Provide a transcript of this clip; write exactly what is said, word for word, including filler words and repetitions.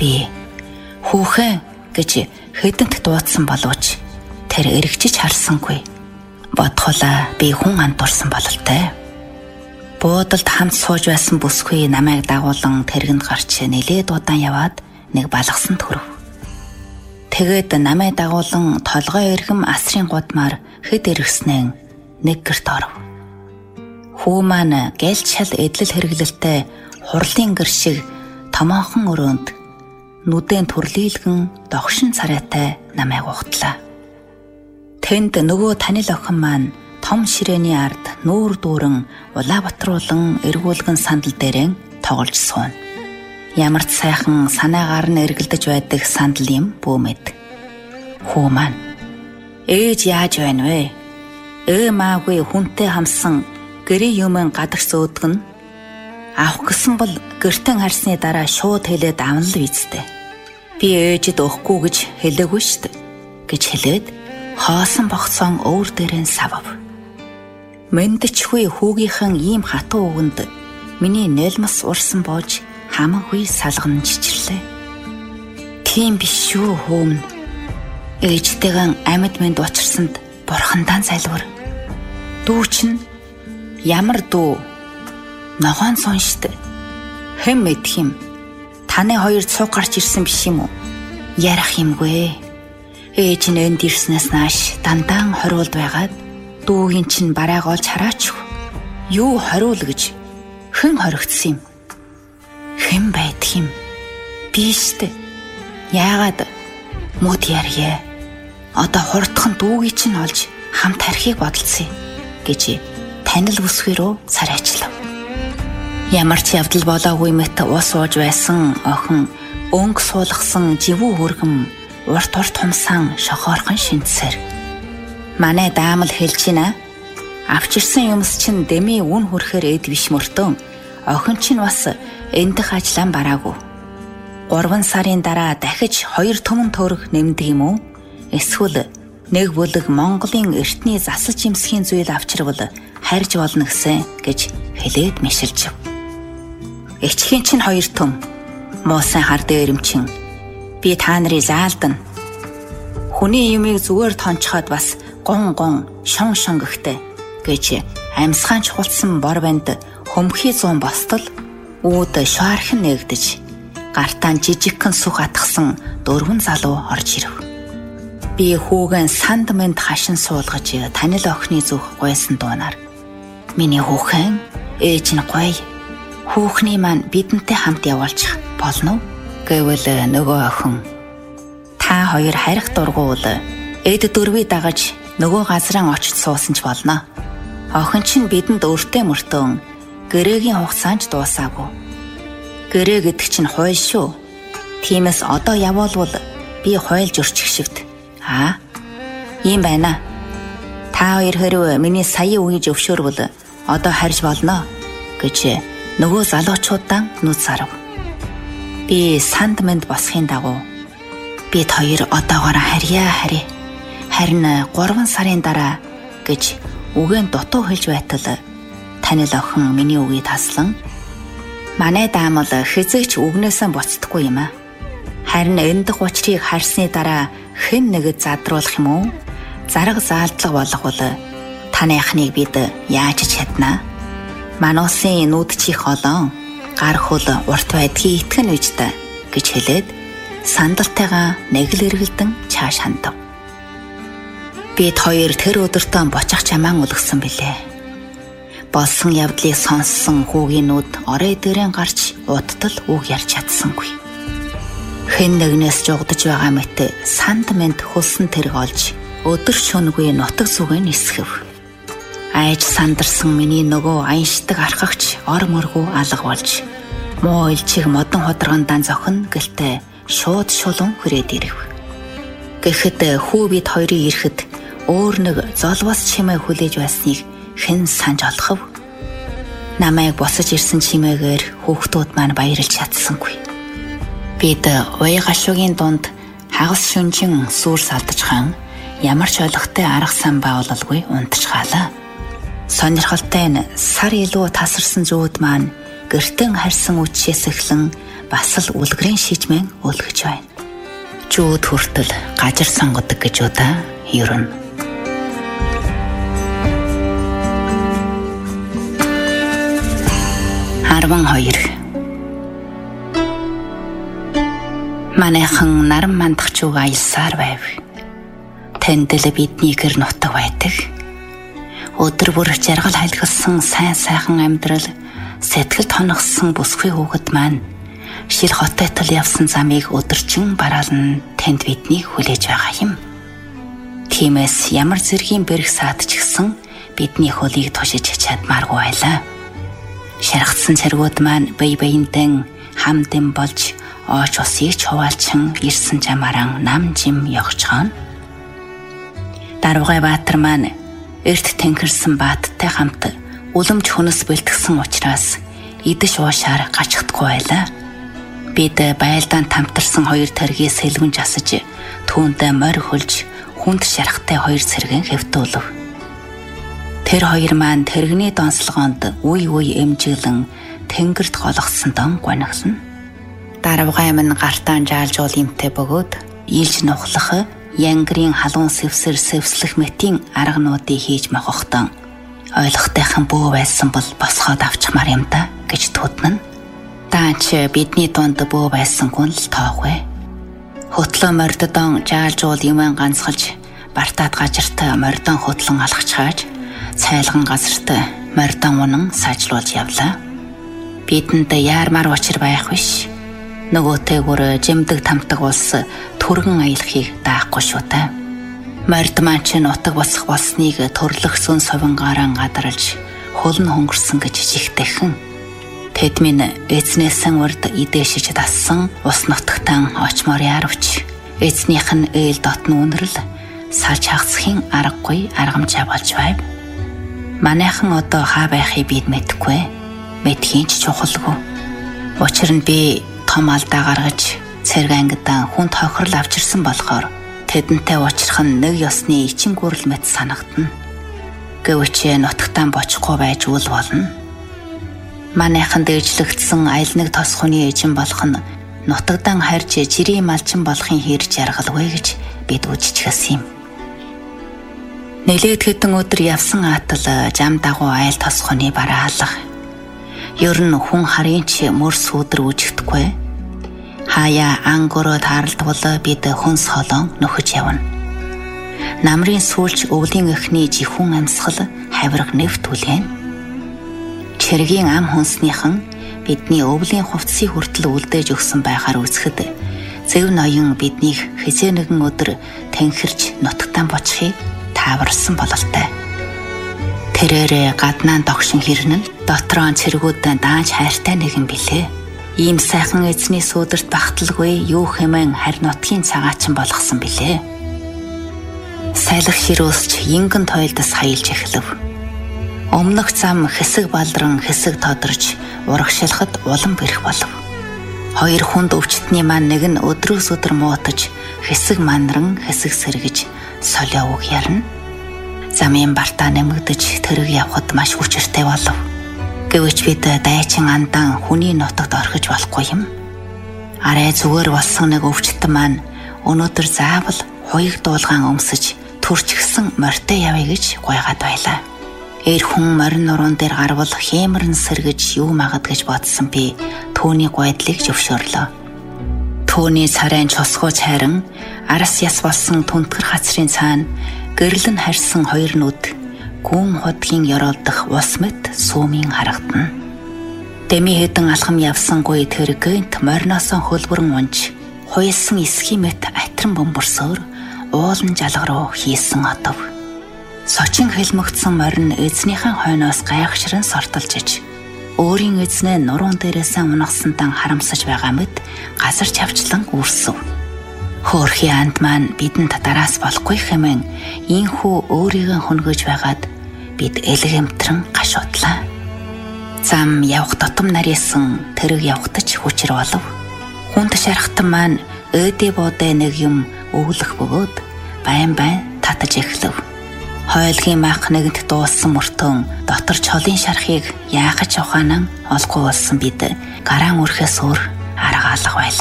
Би хүүхэн гэж хэдэнт дуудсан боловч тэр эргэжиж харсангүй. Бодхолаа би хүн андуурсан бололтой. Буудалд хамт сууж байсан бүсгүй намайг дагуулan тэргэнд гарч нэлээд удаан яваад нэг балгасан төрөв. Тэгээд намайг дагуулan толгой эргэм асрын гудмаар хэд эргэснэн нэг гэрт оров. Хүү маань гэлж шал эдлэл хэрэглэлтэй хурлын гэр шиг томоохон өрөөнд нүдэн төрлийлгэн догшин царайтай намайг ухтлаа. Тэнд нөгөө танил охин маань том ширээний ард нүүр дүүрэн улаа батруулан эргүүлгэн сандал дээрэн тоглож сууна. Ямар ч сайхан санаагаар нь эргэлдэж байдаг сандал юм бүүмэд. Хүү маань ээж яаж байна вэ? Ээ maaгүй хүнтэй хамсан гэрээ юмэн гадагш зөөдгөн авах гэсэн бол гэртэн харсны дараа шууд хэлээд авна л үсттэй. Би ээжэд өгөхгүй гэж хэлээгүй штэ гэж хэлээд хоосон богцоон өвөр дээрэн савав. Мэндчгүй хүүгийнхэн ийм хатуу үгэнд миний нэлмас урсан боож хамаагүй салган чичрлээ. Тийм биш шүү хөөмн. Ээжтэйгэн амьд мэнд учирсанд бурхандаа залбир. Дүү чинь ямар дүү? Ногоон сон штэ. Хэм мэдх юм. Таны хоёр цуг гарч ирсэн биш юм уу? Ярах юмгүй. Ээж нь энд ирснээс нааш дандаан хориулд байгаад дүүгийн чинь барайг олж хараач. Юу хориул гэж хэн хоригдсон юм? Хэн байдаг юм? Би штэ. Яагаад мод ярья? Одоо хурдхан дүүгийн чинь олж хамт харихыг бодолцъё гэж танил бүсгүй рүү царайчлав. Ямар ч явдал болоогүй мэт ус ууж байсан охин өнгө суулгасан живүү хөргөм урт урт хумсаан шохоорхон шинцсээр. Манай даамал хэлж байна. Авчирсан юмс чинь дэми үн хүрхээр эд биш мөртөө. Охин чинь бас эндх ажлаа бараагүй. Гурван сарын дараа дахиж хоёр төмөн төгрөг нэмдэг юм уу? Эсвэл нэг бүлэг Монголын эртний засаж имсхийн зүйл авчирвал харж болно гэсэн гэж хэлээд мишилжив. Эчхийн чинь хоёр төм. Муусан хар дээрэмчин. Би та нарыг заалдана. Хүний юмыг зүгээр тончхоод бас гон гон шон шон гэхтэй гэж амьсгаан чухалсан бор банд хөмхий зуун бостол үүд шаархан нэгдэж гартаан жижигхэн сүх атгсан дөрвөн залуу орж ирв. Би хүүгэн санд мэнд хашин суулгаж танил охины зүх гойсон дуунаар миний хүүхэн ээж нь гоё. Хүүхний маань бидэнтэй хамт явуулчих болно уу гэвэл нөгөө охин та хоёр харих дургуул эд дөрвийг дагаж нөгөө газраа очиж суусан ч болно. Охин чинь бидэнд өртөө мөртөө гэрээгийн хугацаанд дуусаагүй. Гэрээ гэдэг чинь хууль шүү. Тиймээс одоо явуулвал би хуйлж өрчих шигт. Аа ийм байна. Та хоёр хэрвээ миний сая үгийж өвшөөрвөл одоо харж болно гэж нөгөө залуучуудаа нүд сарав. Би санд мэнд босхын дагуу бид хоёр одоогоор харьяа харьяа. Харин гурван сарын дараа гэж үгэн дутуу хэлж байтал танил охин миний үгийг таслан манай даамал хизээч үгнээсээ буцдаггүй юм аа. Харин эндх учрыг харсны дараа хэн нэгэд задруулах юм уу? Зараг заалдлага болгохвол таны ахныг бид яаж чаднаа? Мануусын нүд чих олон гар хөл урт байдгийг итгэн үжтэй гэж хэлээд сандалтайгаа нэг л эргэлдэн чааш хандав. Бид хоёр тэр өдөртөө бочих чамаан үлгсэн билээ. Болсон явдлыг сонссон хүүгийн нүд орой дээрэн гарч удтал үг ярьж чадсангүй. Хэн нэгнээс жугдж байгаа мэт санд мэнд хөлсөн тэрэг олж өдөр шөнөгүй нутаг зүгээ нисгэв. Айж сандарсан миний нөгөө аяншдаг архагч ор мөргөө алга болж муу илчиг модон ходрогондан зохин гэлтэй шууд шулуун хүрээд ирв. Гэхэд хүү бид хоёрын ирэхэд өөр нэг золвос чимээ хүлээж байсныг хэн санаж олох вэ? Намайг босож ирсэн чимээгээр хүүхдүүд маань баярлж чадсангүй. Бид уяа гашуугийн дунд хагас шүнжин сүрс алдчихан ямар ч ойлгохтой арга сан байгуулалгүй унтчихаалаа. Сонирхолтой нь сар илүү тасарсан зүүд маань гэртэн харсан үчээс эхлэн бас л үлгэрийн шижмэн үлгэж байна. Жууд хүртэл гажир сонгодог гэж удаа ерөн. арван хоёр. Манайхан наран мандахчуг аялсаар байв. Тэнд л бидний гэр нутаг байдаг. Өдөр бүр жаргал хайлгсан сайн сайхан амьдрал, сэтгэл тоногсон бүсгүй хүүхэд маань шил хотойтол явсан замыг өдөржин бараална тэнд биднийг хүлээж байгаа юм. Тиймээс ямар зэргийн бэрх саад ч гэсэн бидний хөлийг тушиж чадмааргүй байлаа. Шаргацсан цэргүүд маань бие биендээ хамтэн болж ooч усыг чуваалчин ирсэн жамааран нам жим явчихаана. Даругай баатар маань эрт тэнгэрсэн бааттай хамт үлэмж хөнөс бэлтгэсэн учраас идэж уушаар гачхдаггүй байлаа. Бид байлдаанд тамтарсан хоёр тэргийг сэлгэн жасаж түүндээ морь хөлж хүнд шарахтай хоёр цэргэн хэвтүүлв. Тэр хоёр маань тэрэгний донслогоонд үе үе эмжиглэн тэнгэрт голгосон дон гониглоно. Дарвгай минь гартаан жаалжуул юмтай бөгөөд илж нухлах янгрийн халуун сэвсэр сэвслэх мэтийн аргануудыг хийж мохохтон ойлгохтойхон бөө байсан бол босгоод авчмаар юм да гэж тутна. Даач бидний дунд бөө байсангүй л тоохгүй. Хөтлөө морддон жаалжуул юман ганцгалж бартаад гажирт мордон хөтлөн алхачгааж цайлган газарт мордон унан сажлуулж явлаа. Бидэнд яармар учир байх биш. Нөгөөтэйгүр жимдэг тамтаг улс түргэн аялахыг даахгүй шүү та. Морд маань ч нутаг босох болсныг төрлөх сүн совингаараа гадарлж хөлн хөнгөрсөн гэж жигтэйхэн. Тэд минь эзнээсэн урд идээшиж дассан ус нутагтан очмоор яарвч эзнийх нь ээл дотн үнэрл салж хагасхийн аргагүй аргамжаа болж байв. Манайхан одоо хаа байхыг бид мэдэхгүй. Мэдхийн ч чухалгүй. Учир нь би том алдаа гаргаж цэрэг ангидан хүн тохирол авчирсан болохоор тэдэнтэй уулзрах нь нэг ёсны ичин гүрэл мэт санагдана. Гэвч нутагтаа бочихгүй байж үл болно. Манайхан дээжлэгдсэн аль нэг тос хүний эжин болох нь нутагдан харж жирийн малчин болохын хэр жаргалгүй гэж бид үжичгээс юм. Нэлээд хэдэн өдөр явсан атал жам дагуу айл тос хүний бараа алга. Ер нь хүн харин ч мөр сүудэр үжигдэхгүй. Хаяа ангороо таарлдвал бид хүн солон нөхөж явна. Намрын сүүлч өвлийн эхний жихүүн амьсгал хавирга нэвт үлгэн. Чэргийн ам хүнснийхэн бидний өвлийн хувцсыг хүртэл үлдээж өгсөн байхаар үзэхэд зөв ноён биднийг хизээ нэгэн өдөр тэнхэрч нутагтаа бочихыг тааварсан бололтой. Тэрээр гаднаан догшин хэрнэл дотроо цэргүүдэн дааж хайртай нэгэн билээ. Ийм сайхан эзний сүүдэрт багталгүй юу хэмээн харь нутгийн цагаачин болгосон билээ. Сайлах ширүүлсч ингэн тойлдос хаялж эхлэв. Өмнөх зам хэсэг балдран хэсэг тодорч урагшилахад улам бэрх болов. Хоёр хүнд өвчтний маань нэг нь өдрөөс өдөр муутаж хэсэг манран хэсэг сэргэж солио үг ярна. Замын бартаа нэмэгдэж тэрэг явхад маш хүчиртэй болов. Гэвч бид дайчин андан хүний нутагт орхиж болохгүй юм. Арай зүгээр болсон нэг өвчтөн маань өнөөдөр заавал хуйг дуулгаан өмсөж төрчихсөн морьтой явъя гэж гуйгаад байлаа. Эр хүн морин нуруунд дээр гарвал хэмэрн сэргэж юу магад гэж бодсон би түүний гуйдлыг зөвшөөрлөө. Түүний царайн цосгоо цайран арас яс болсон түнтгэр хацрын цаана гэрлэн харьсан хоёр нүд гүн хотгийн ёроолдох ус мэт сүмийн харагдана. Дэми хэдэн алхам явсангүй тэр гэнт морносон хөлбөрөн унж хуйлсан эсхий мэт атран бөмбөрсөөр уулан жалга руу хийсэн одов. Сочин хэлмэгдсэн морин эзнийхэн хойноос гайхшран сортолж иж өөрийн эзнээ нуруунд дээрээсээ унагсантан харамсаж байгаа мэт газар чавчлан үрсэв. Хөөрхийн анд маань бидэнд дараас болохгүй хэмээн ийхүү өөрийгөө хөнгөж байгаад бид элгэмтрэн гашуудлаа. Зам явх дотом нарийсан тэрэг явхтаж хүчээр болов. Хүнд шархтан маань өөдөө буудэ нэг юм өглөх бөгөөд байн байн татаж эхлэв. Хойлгийн мах нэгт дуулсан мөртөн дотор чолын шархыг яахаж ухаанан олгүй болсон бид гараан үрхээс өөр арга байгаа алга байлаа.